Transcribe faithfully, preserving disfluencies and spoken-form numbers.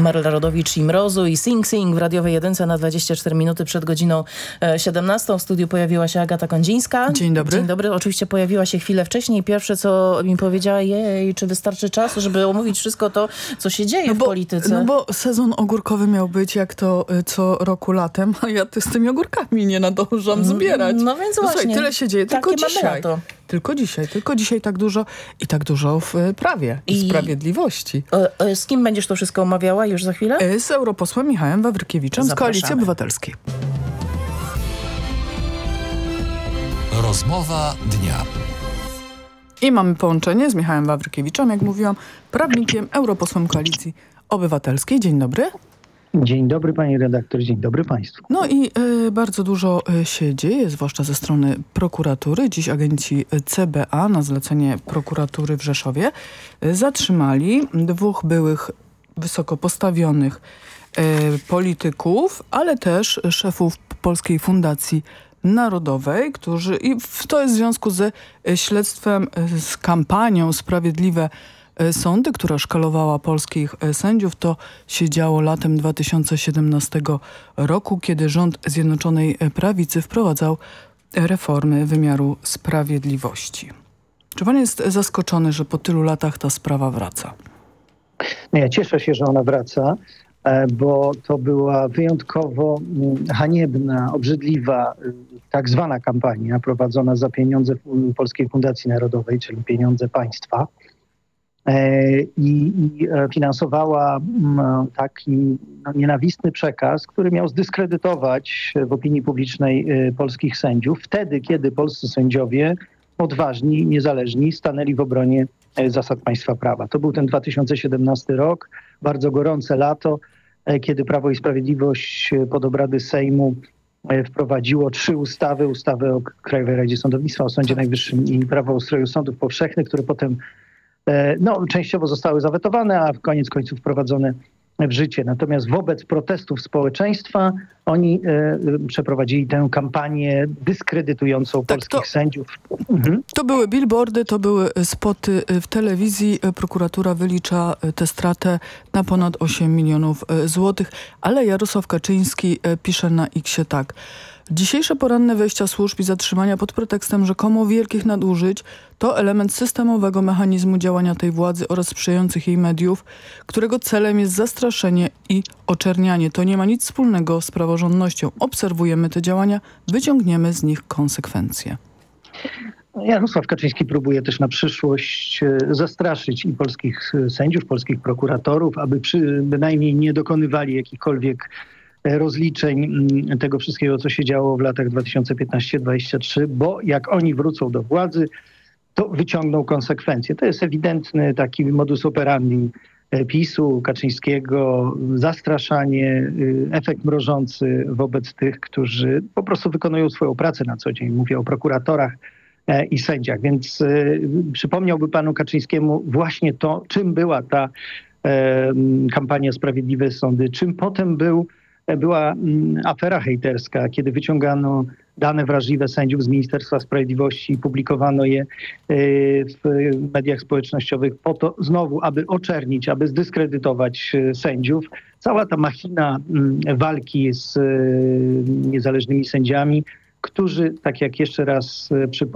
Maryla Rodowicz i Mrozu i Sing Sing w radiowej jedynce na dwadzieścia cztery minuty przed godziną siedemnastą. W studiu pojawiła się Agata Kondzińska. Dzień dobry. Dzień dobry. Oczywiście pojawiła się chwilę wcześniej. Pierwsze, co mi powiedziała, jej, czy wystarczy czasu, żeby omówić wszystko to, co się dzieje no w bo, polityce. No bo sezon ogórkowy miał być jak to y, co roku latem, a ja z tymi ogórkami nie nadążam zbierać. No więc no, właśnie. Słuchaj, tyle się dzieje, tylko Takie dzisiaj. to. Tylko dzisiaj, tylko dzisiaj tak dużo i tak dużo w y, prawie i, i sprawiedliwości. Y, y, z kim będziesz to wszystko omawiała już za chwilę? Y, z europosłem Michałem Wawrykiewiczem z Koalicji Obywatelskiej. Rozmowa dnia. I mamy połączenie z Michałem Wawrykiewiczem, jak mówiłam, prawnikiem, europosłem Koalicji Obywatelskiej. Dzień dobry. Dzień dobry pani redaktor, dzień dobry państwu. No i y, bardzo dużo y, się dzieje, zwłaszcza ze strony prokuratury. Dziś agenci C B A na zlecenie prokuratury w Rzeszowie y, zatrzymali dwóch byłych wysoko postawionych y, polityków, ale też szefów Polskiej Fundacji Narodowej, którzy, i to jest w związku ze śledztwem, z kampanią Sprawiedliwe Sądy, która szkalowała polskich sędziów. To się działo latem dwa tysiące siedemnastego roku, kiedy rząd Zjednoczonej Prawicy wprowadzał reformy wymiaru sprawiedliwości. Czy pan jest zaskoczony, że po tylu latach ta sprawa wraca? No ja cieszę się, że ona wraca, bo to była wyjątkowo haniebna, obrzydliwa, tak zwana kampania prowadzona za pieniądze Polskiej Fundacji Narodowej, czyli pieniądze państwa. I, i finansowała taki no, nienawistny przekaz, który miał zdyskredytować w opinii publicznej polskich sędziów, wtedy kiedy polscy sędziowie odważni, niezależni stanęli w obronie zasad państwa prawa. To był ten dwa tysiące siedemnasty rok, bardzo gorące lato, kiedy Prawo i Sprawiedliwość pod obrady Sejmu wprowadziło trzy ustawy. Ustawę o Krajowej Radzie Sądownictwa, o Sądzie Najwyższym i prawo o ustroju sądów powszechnych, które potem no, częściowo zostały zawetowane, a w koniec końców wprowadzone w życie. Natomiast wobec protestów społeczeństwa oni e, przeprowadzili tę kampanię dyskredytującą tak, polskich to, sędziów. Mhm. To były billboardy, to były spoty w telewizji. Prokuratura wylicza tę stratę na ponad osiem milionów złotych, ale Jarosław Kaczyński pisze na X-ie tak. Dzisiejsze poranne wejścia służb i zatrzymania pod pretekstem rzekomo wielkich nadużyć to element systemowego mechanizmu działania tej władzy oraz sprzyjających jej mediów, którego celem jest zastraszenie i oczernianie. To nie ma nic wspólnego z praworządnością. Obserwujemy te działania, wyciągniemy z nich konsekwencje. Jarosław Kaczyński próbuje też na przyszłość zastraszyć i polskich sędziów, polskich prokuratorów, aby przy, bynajmniej nie dokonywali jakichkolwiek rozliczeń tego wszystkiego, co się działo w latach dwa tysiące piętnasty do dwudziestego trzeciego, bo jak oni wrócą do władzy, to wyciągną konsekwencje. To jest ewidentny taki modus operandi PiSu, Kaczyńskiego, zastraszanie, efekt mrożący wobec tych, którzy po prostu wykonują swoją pracę na co dzień. Mówię o prokuratorach i sędziach. Więc przypomniałby panu Kaczyńskiemu właśnie to, czym była ta kampania Sprawiedliwe Sądy, czym potem był była afera hejterska, kiedy wyciągano dane wrażliwe sędziów z Ministerstwa Sprawiedliwości i publikowano je w mediach społecznościowych po to znowu, aby oczernić, aby zdyskredytować sędziów. Cała ta machina walki z niezależnymi sędziami, którzy, tak jak jeszcze raz przypomnę,